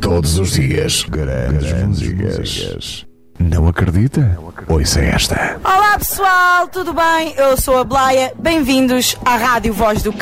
Todos os dias, grandes músicas. Não acredita? Ouça esta. Olá pessoal, tudo bem? Eu sou a Blaia, bem-vindos à Rádio Voz do